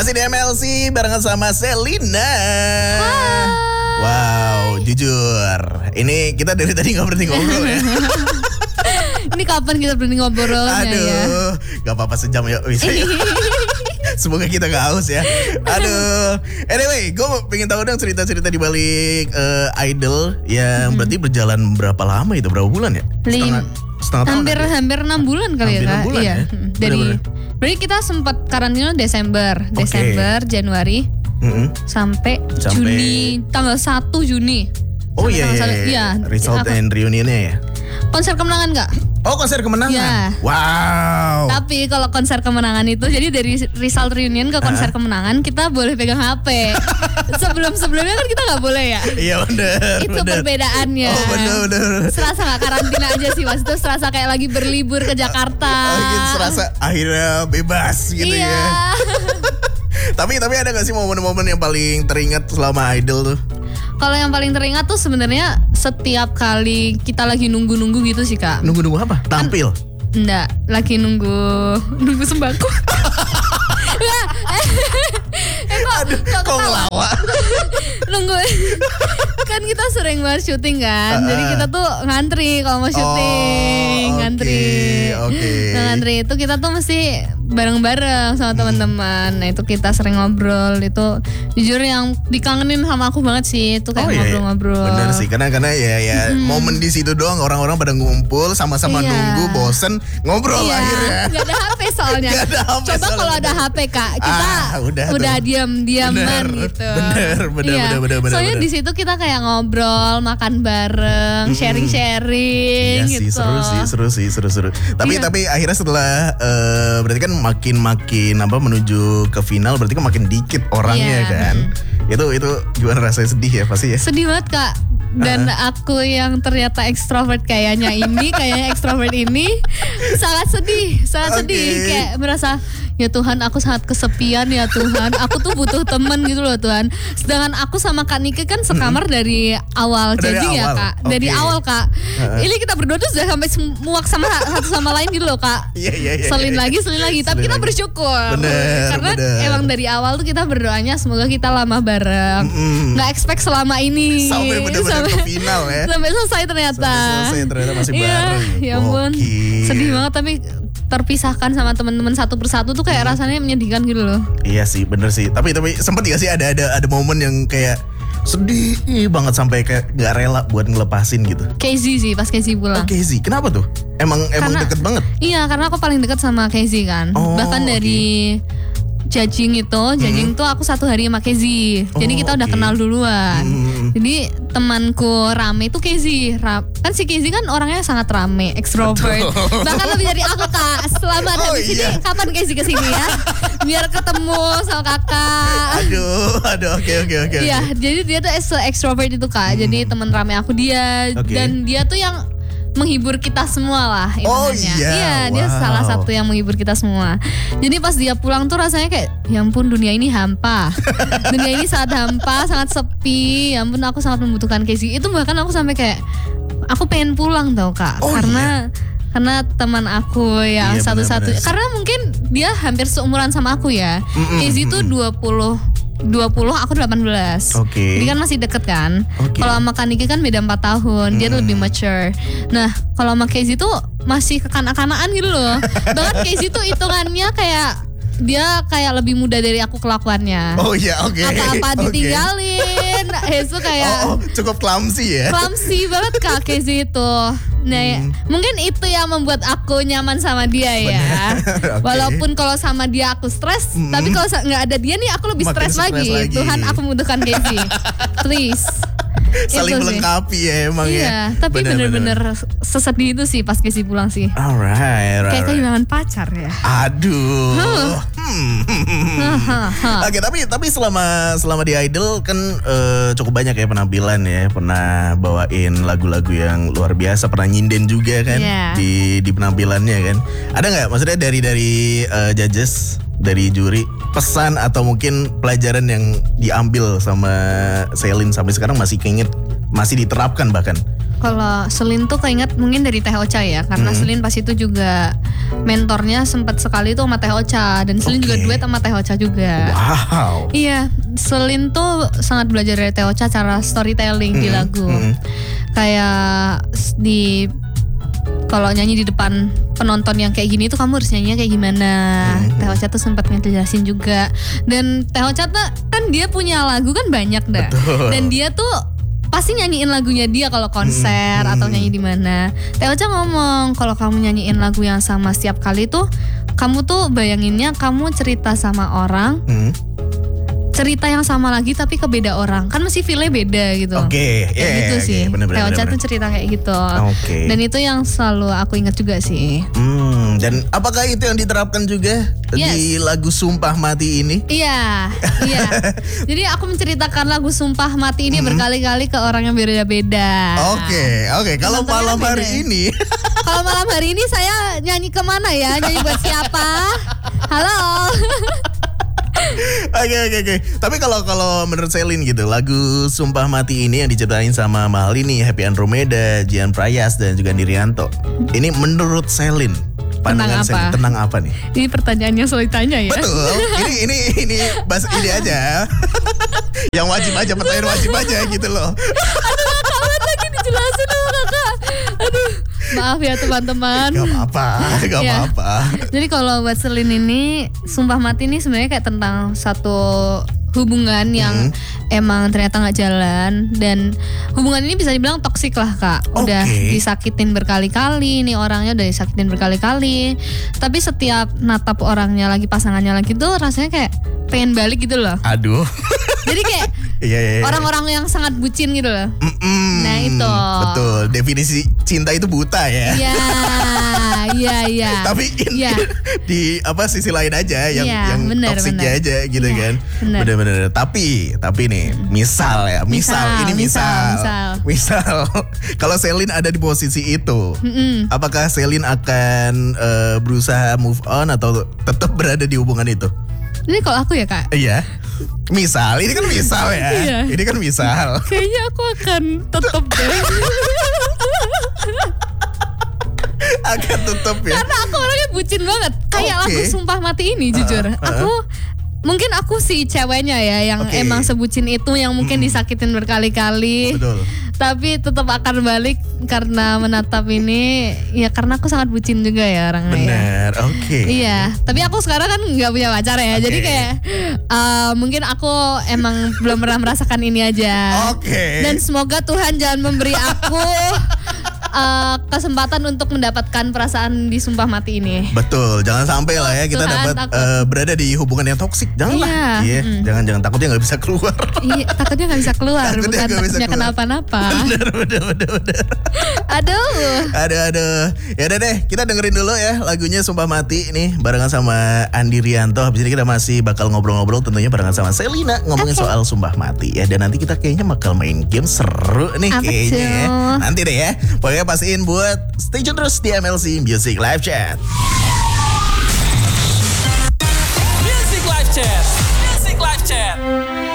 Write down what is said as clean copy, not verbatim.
Masih di MLC barengan sama Selina. Hai. Wow, jujur. Ini kita dari tadi gak berhenti ngobrol ya. Ini kapan kita berhenti ngobrolnya ya? Aduh, gak apa-apa sejam ya. Semoga kita gak haus ya. Aduh. Anyway, gue pengen tahu dong cerita-cerita di balik Idol yang berarti berjalan berapa lama itu? Berapa bulan ya? Setengah tahun. Hampir 6 bulan kali hampir 6 ya Kak. bulan, Iya. ya? Berarti kita sempat karantina Desember, Januari, sampai Juni, tanggal 1 Juni. Oh iya. Result and reunionnya ya. Konser kemenangan nggak? Oh, konser kemenangan. Ya. Wow. Tapi kalau konser kemenangan itu, jadi dari result reunion ke konser kemenangan kita boleh pegang HP. Sebelumnya kan kita nggak boleh ya. Iya benar. Itu perbedaannya. Oh benar. Serasa nggak karantina aja sih Mas. Itu serasa kayak lagi berlibur ke Jakarta. Gitu, serasa akhirnya bebas gitu iya. ya. Tapi ada gak sih momen-momen yang paling teringat selama Idol tuh? Kalau yang paling teringat tuh sebenarnya setiap kali kita lagi nunggu-nunggu gitu sih Kak. Nunggu apa? Tampil? Enggak, lagi nunggu sembako. Enggak. Kok ngelawak? Nunggu. Kan kita sering banget syuting kan. Jadi kita tuh ngantri kalau mau syuting. Oke. Nah, ngantri itu kita tuh mesti bareng-bareng sama teman-teman. Nah, itu kita sering ngobrol. Itu jujur yang dikangenin sama aku banget sih. Itu kayak ngobrol-ngobrol. Bener sih, karena ya momen di situ doang, orang-orang pada ngumpul sama-sama nunggu, bosen, ngobrol akhirnya. Gak ada HP soalnya. Coba kalau ada HP Kak, kita udah diam-diaman gitu. Bener. Soalnya di situ kita kayak ngobrol, makan bareng, sharing-sharing iya gitu. Seru sih. Tapi akhirnya setelah berarti kan makin menuju ke final, berarti kan makin dikit orangnya kan. Itu gimana rasanya, sedih ya pasti ya? Sedih banget Kak. Dan aku yang ternyata ekstrovert kayaknya ekstrovert ini sangat sedih kayak merasa ya Tuhan, aku sangat kesepian ya Tuhan, aku tuh butuh temen gitu loh Tuhan. Sedangkan aku sama Kak Nike kan sekamar dari awal judging ya Kak. Dari awal Kak. Ini kita berdua tuh sudah sampai muak sama satu sama lain gitu loh Kak. Iya. Selin lagi. Tapi kita bersyukur. Karena emang dari awal tuh kita berdoanya semoga kita lama bareng. Nggak expect selama ini. Sampai bener-bener ke final ya. Sampai selesai ternyata. Masih bareng. Ya ampun. Sedih banget tapi terpisahkan sama teman-teman satu persatu tuh kayak rasanya menyedihkan gitu loh. Iya sih, bener sih. Tapi sempet gak sih ada momen yang kayak sedih banget sampai kayak gak rela buat ngelepasin gitu? Casey sih, pas Casey pulang. Oh Casey, kenapa tuh? Emang deket banget? Iya, karena aku paling deket sama Casey kan. Bahkan dari judging tuh aku 1 hari sama Casey. Jadi kita udah kenal duluan. Jadi temanku rame tuh Casey. Kan si Casey kan orangnya sangat rame, extrovert. Bahkan lebih dari aku Kak. Selama ada di sini, kapan Casey kesini ya? Biar ketemu sama kakak. Aduh, oke. Iya, jadi dia tuh extrovert itu Kak. Jadi teman rame aku dia. Dan dia tuh yang menghibur kita semua lah intinya. Iya, dia salah satu yang menghibur kita semua. Jadi pas dia pulang tuh rasanya kayak ya ampun, dunia ini hampa. Dunia ini sangat hampa, sangat sepi. Ya ampun, aku sangat membutuhkan Casey. Itu bahkan aku sampai kayak aku pengen pulang tau Kak. Karena teman aku yang satu-satu. Karena mungkin dia hampir seumuran sama aku ya. Casey tuh 20, aku 18. Jadi kan masih deket kan. Kalau sama Kak Niki kan beda 4 tahun. Dia tuh lebih mature. Nah, kalau sama Casey tuh masih kekanak-kanakan gitu loh. Bahkan Casey tuh hitungannya kayak dia kayak lebih muda dari aku kelakuannya. Apa-apa ditinggalin. Itu kayak cukup clumsy ya. Clumsy banget Kak Casey itu. Nah, mungkin itu yang membuat aku nyaman sama dia ya. Walaupun kalau sama dia aku stres, tapi kalau nggak ada dia nih aku lebih stres lagi. Tuhan, aku membutuhkan Casey. Please. Saling melengkapi ya emang ya. Iya, tapi bener-bener sesedih itu sih pas Casey pulang sih. Alright. Kayak kehilangan pacar ya. Aduh. Oke, tapi selama di Idol kan cukup banyak ya penampilan ya. Pernah bawain lagu-lagu yang luar biasa, pernah nyinden juga kan di penampilannya kan. Ada nggak maksudnya dari judges, dari juri, pesan atau mungkin pelajaran yang diambil sama Selin sampai sekarang masih keinget, masih diterapkan bahkan Kalau Selin tuh keinget mungkin dari Teh Ocha ya, karena Selin pas itu juga mentornya sempat sekali tuh sama Teh Ocha, dan Selin juga duet sama Teh Ocha juga. Wow. Iya, Selin tuh sangat belajar dari Teh Ocha cara storytelling di lagu. Kayak di kalau nyanyi di depan penonton yang kayak gini tuh kamu harus nyanyinya kayak gimana. Teh Ocha tuh sempat ngejelasin juga. Dan Teh Ocha tuh kan dia punya lagu kan banyak dah. Betul. Dan dia tuh pasti nyanyiin lagunya dia kalau konser atau nyanyi di mana. Teh Ocha ngomong kalau kamu nyanyiin lagu yang sama setiap kali tuh, kamu tuh bayanginnya kamu cerita sama orang, cerita yang sama lagi tapi ke beda orang, kan mesti feel-nya beda gitu. Oke, kayak gitu sih. Teh Ocha tuh cerita kayak gitu. Dan itu yang selalu aku ingat juga sih. Dan apakah itu yang diterapkan juga di lagu Sumpah Mati ini? Iya. Jadi aku menceritakan lagu Sumpah Mati ini berkali-kali ke orang yang beda-beda. Oke. Kalau malam hari ini, kalau malam hari ini saya nyanyi kemana ya? Nyanyi buat siapa? Halo. Oke. Tapi kalau menurut Selin gitu, lagu Sumpah Mati ini yang diciptain sama Mahalini, Happy Andromeda, Jian Prayas dan juga Nirianto. Ini menurut Selin, pandangan Selin tentang apa nih? Ini pertanyaan yang selalu ditanya ya. Betul. Ini bahas ini aja. Yang wajib aja, pertanyaan wajib aja gitu loh. Aduh, kawan lagi dijelasin sama kakak. Aduh. Maaf ya teman-teman. Gak apa-apa. Jadi kalau buat Selin ini, Sumpah Mati ini sebenarnya kayak tentang satu hubungan yang emang ternyata gak jalan. Dan hubungan ini bisa dibilang toksik lah kak. Udah disakitin berkali-kali, nih orangnya udah disakitin berkali-kali. Tapi setiap natap orangnya lagi, pasangannya lagi tuh rasanya kayak pengen balik gitu loh. Aduh. Jadi kayak orang-orang yang sangat bucin gitu loh. Nah itu. Betul, definisi cinta itu buta ya. Iya. Tapi di sisi lain aja yang toksiknya aja gitu kan. Bener. Tapi nih, misal kalau Selin ada di posisi itu, apakah Selin akan berusaha move on atau tetap berada di hubungan itu? Ini kalau aku ya kak. Iya. Misal, ini kan misal ya. Iya. Ini kan misal. Kayaknya aku akan tetap deh. Akan tetap ya. Karena aku orangnya bucin banget. Kayak lagu Sumpah Mati ini jujur. Mungkin aku si ceweknya ya yang emang sebucin itu, yang mungkin disakitin berkali-kali. Betul. Tapi tetap akan balik karena menatap ini, ya karena aku sangat bucin juga ya orangnya. Bener, Iya, tapi aku sekarang kan nggak punya pacar ya, jadi kayak mungkin aku emang belum pernah merasakan ini aja. Dan semoga Tuhan jangan memberi aku kesempatan untuk mendapatkan perasaan di Sumpah Mati ini. Betul, jangan sampai lah ya kita dapat berada di hubungan yang toksik. Janganlah. Jangan takutnya nggak bisa keluar. Iya, takutnya nggak bisa keluar, bukan takutnya kenapa-napa. Bener. Aduh. Ya udah deh, kita dengerin dulu ya lagunya Sumpah Mati nih barengan sama Andi Rianto. Habis ini kita masih bakal ngobrol-ngobrol tentunya barengan sama Selina ngomongin soal Sumpah Mati ya. Dan nanti kita kayaknya bakal main game seru nih kayaknya ya. Nanti deh ya. Pokoknya pastiin buat stay tune terus di MLC Music Live Chat. Music Live Chat.